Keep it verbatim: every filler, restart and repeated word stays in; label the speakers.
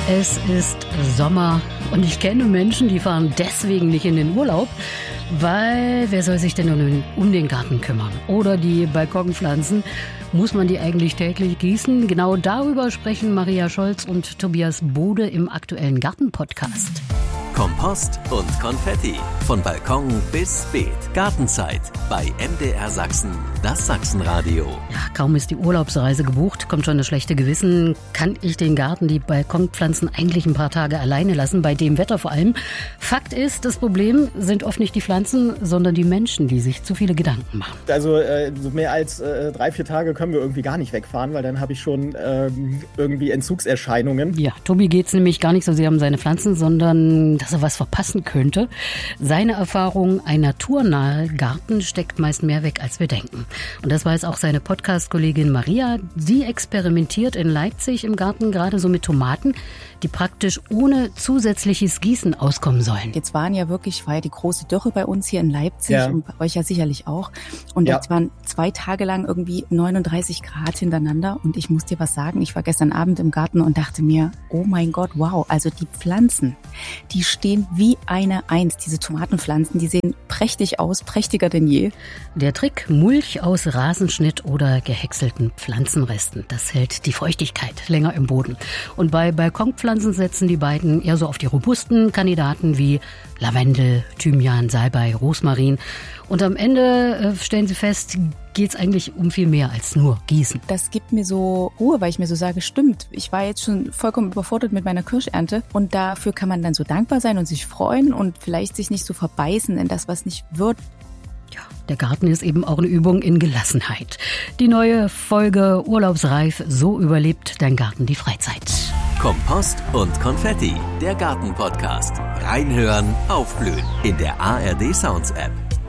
Speaker 1: Es ist Sommer und ich kenne Menschen, die fahren deswegen nicht in den Urlaub, weil wer soll sich denn um, um den Garten kümmern? Oder die Balkonpflanzen, muss man die eigentlich täglich gießen? Genau darüber sprechen Maria Scholz und Tobias Bode im aktuellen Garten-Podcast.
Speaker 2: Kompost und Konfetti. Von Balkon bis Beet. Gartenzeit bei M D R Sachsen, das Sachsenradio.
Speaker 1: Ja, kaum ist die Urlaubsreise gebucht, kommt schon das schlechte Gewissen. Kann ich den Garten, die Balkonpflanzen eigentlich ein paar Tage alleine lassen, bei dem Wetter vor allem? Fakt ist, das Problem sind oft nicht die Pflanzen, sondern die Menschen, die sich zu viele Gedanken machen.
Speaker 3: Also äh, so mehr als äh, drei, vier Tage können wir irgendwie gar nicht wegfahren, weil dann habe ich schon äh, irgendwie Entzugserscheinungen.
Speaker 1: Ja, Tobi geht's nämlich gar nicht so sehr um seine Pflanzen, sondern dass er was verpassen könnte. Seine Erfahrung, ein naturnaher Garten steckt meist mehr weg, als wir denken. Und das weiß auch seine Podcast-Kollegin Maria. Sie experimentiert in Leipzig im Garten gerade so mit Tomaten, die praktisch ohne zusätzliches Gießen auskommen sollen.
Speaker 4: Jetzt waren ja wirklich, war ja die große Dürre bei uns hier in Leipzig
Speaker 3: ja.
Speaker 4: und bei euch ja sicherlich auch. Und
Speaker 3: ja.
Speaker 4: jetzt waren zwei Tage lang irgendwie neununddreißig Grad hintereinander. Und ich muss dir was sagen, ich war gestern Abend im Garten und dachte mir, oh mein Gott, wow, also die Pflanzen, die stehen wie eine Eins. Diese Tomatenpflanzen, die sehen prächtig aus, prächtiger denn je.
Speaker 1: Der Trick, Mulch aus Rasenschnitt oder gehäckselten Pflanzenresten. Das hält die Feuchtigkeit länger im Boden. Und bei Balkonpflanzen setzen die beiden eher so auf die robusten Kandidaten wie Lavendel, Thymian, Salbei, Rosmarin. Und am Ende stellen sie fest, geht es eigentlich um viel mehr als nur Gießen.
Speaker 4: Das gibt mir so Ruhe, weil ich mir so sage, stimmt, ich war jetzt schon vollkommen überfordert mit meiner Kirschernte und dafür kann man dann so dankbar sein und sich freuen und vielleicht sich nicht so verbeißen in das, was nicht wird.
Speaker 1: Ja, der Garten ist eben auch eine Übung in Gelassenheit. Die neue Folge Urlaubsreif, so überlebt dein Garten die Freizeit.
Speaker 2: Kompost und Konfetti, der Garten-Podcast. Reinhören, aufblühen in der A R D Sounds App.